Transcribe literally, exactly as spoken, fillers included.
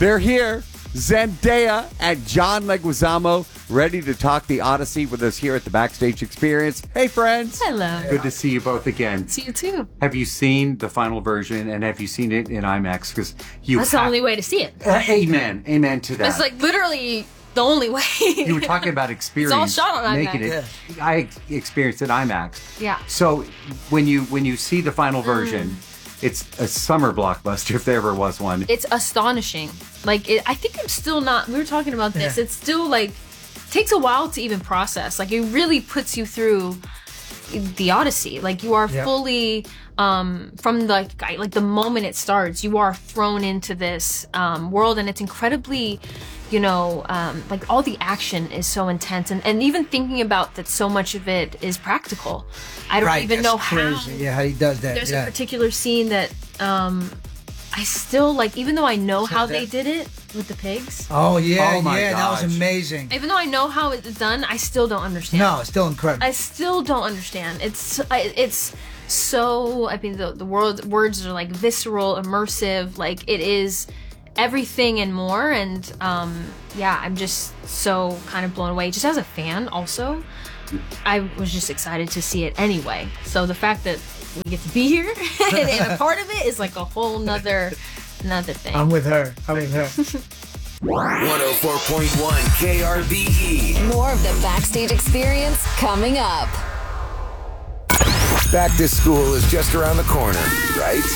They're here. Zendaya and John Leguizamo ready to talk the Odyssey with us here at the Backstage Experience. Hey, friends. Hello. Good to see you both again. See you too. Have you seen the final version, and have you seen it in IMAX? Because you That's ha- the only way to see it. Uh, amen. Amen to that. It's like literally the only way. You were talking about experience. It's all shot on IMAX. making it. I ex- experienced it IMAX. Yeah. So when you when you see the final version, mm. it's a summer blockbuster if there ever was one. It's astonishing. Like it, I think I'm still not. We were talking about this. Yeah. It's still like takes a while to even process. Like it really puts you through the Odyssey. Like you are yep. fully um, from the like the moment it starts, you are thrown into this um, world, and it's incredibly. You know, um, like all the action is so intense, and, and even thinking about that, so much of it is practical. I don't right, even know crazy. how. Yeah, how he does that. There's yeah. a particular scene that um, I still like, even though I know so how that... they did it with the pigs. Oh yeah, oh, my yeah, gosh. that was amazing. Even though I know how it's done, I still don't understand. No, it's still incredible. I still don't understand. It's it's so. I mean, the the world words are like visceral, immersive. Like it is. Everything and more, and um, yeah, I'm just so kind of blown away. Just as a fan, also, I was just excited to see it anyway. So the fact that we get to be here and, and a part of it is like a whole nother, another thing. I'm with her. I'm with her. one oh four point one K R B E. More of the Backstage Experience coming up. Back to school is just around the corner, right?